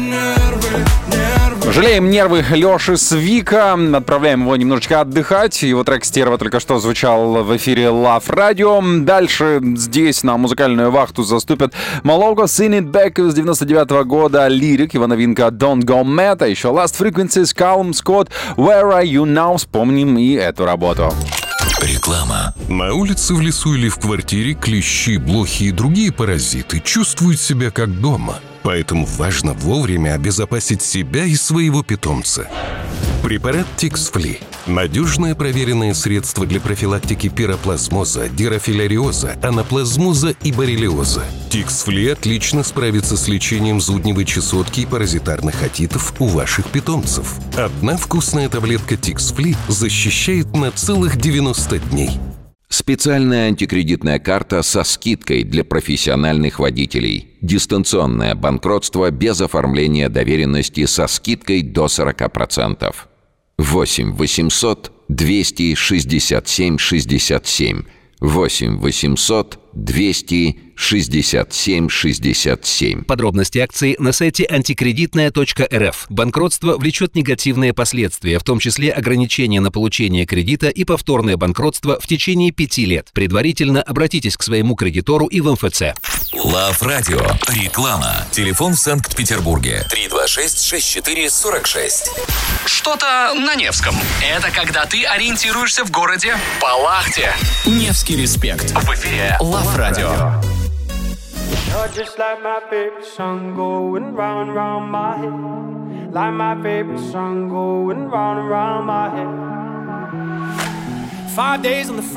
Жалеем нервы Лёши Свика, отправляем его немножечко отдыхать. Его трек «Стерва» только что звучал в эфире Love Radio. Дальше здесь на музыкальную вахту заступят Малого, Sing It Back с 99 года, Lyric, его новинка Don't Go Mad, а еще Last Frequencies, Calum Scott, Where Are You Now, вспомним и эту работу. Реклама. На улице, в лесу или в квартире клещи, блохи и другие паразиты чувствуют себя как дома. Поэтому важно вовремя обезопасить себя и своего питомца. Препарат Тикс-Фли. Надежное проверенное средство для профилактики пироплазмоза, дирофиляриоза, анаплазмоза и боррелиоза. Тикс-Фли отлично справится с лечением зудневой чесотки и паразитарных отитов у ваших питомцев. Одна вкусная таблетка Тикс-Фли защищает на целых 90 дней. Специальная антикредитная карта со скидкой для профессиональных водителей. Дистанционное банкротство без оформления доверенности со скидкой до 40%. 8 800 267 67. 8 800 267 67. Подробности акции на сайте антикредитная.рф. Банкротство влечет негативные последствия, в том числе ограничения на получение кредита и повторное банкротство в течение 5 лет. Предварительно обратитесь к своему кредитору и в МФЦ. Love Radio. Реклама. Телефон в Санкт-Петербурге 326-64-46. Что-то на Невском. Это когда ты ориентируешься в городе по лахте. Невский респект. В эфире Love Radio. You're just like my favorite song going round and round my head. Like my favorite song going round and round my head. 5 days on the